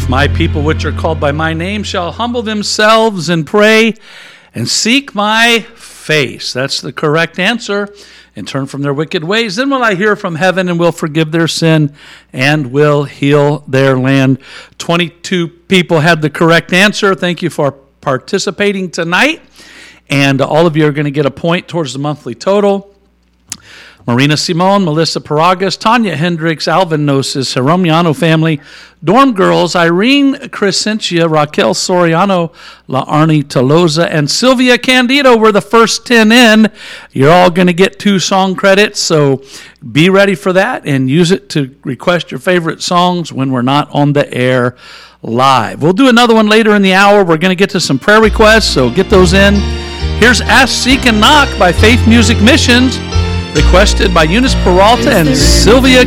If my people which are called by my name shall humble themselves and pray and seek my face. That's the correct answer. And turn from their wicked ways. Then will I hear from heaven and will forgive their sin and will heal their land. 22 people had the correct answer. Thank you for participating tonight. And all of you are going to get a point towards the monthly total. Marina Simone, Melissa Paragas, Tanya Hendricks, Alvin Gnosis, Jeromiano family, Dorm Girls, Irene Crescentia, Raquel Soriano, La Arnie Tolosa, and Sylvia Candido were the first 10 in. You're all going to get 2 song credits, so be ready for that and use it to request your favorite songs when we're not on the air live. We'll do another one later in the hour. We're going to get to some prayer requests, so get those in. Here's Ask, Seek, and Knock by Faith Music Missions, requested by Eunice Peralta and Sylvia